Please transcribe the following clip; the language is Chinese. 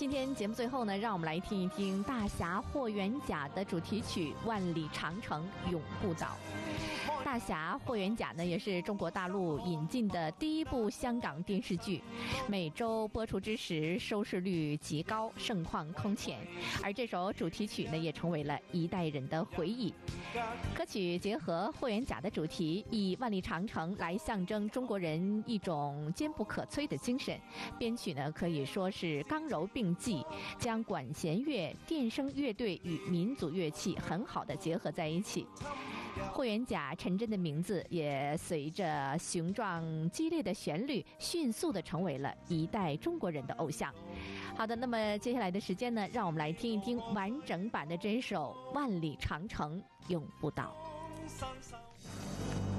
今天节目最后呢，让我们来听一听大侠霍元甲的主题曲《万里长城永不倒》。大侠霍元甲呢，也是中国大陆引进的第一部香港电视剧，每周播出之时收视率极高，盛况空前。而这首主题曲呢，也成为了一代人的回忆。歌曲结合霍元甲的主题，以万里长城来象征中国人一种坚不可摧的精神。编曲呢可以说是刚柔并济，将管弦乐、电声乐队与民族乐器很好的结合在一起。霍元甲陈真的名字也随着雄壮激烈的旋律，迅速的成为了一代中国人的偶像。好的，那么接下来的时间呢，让我们来听一听完整版的这首《万里长城永不倒》。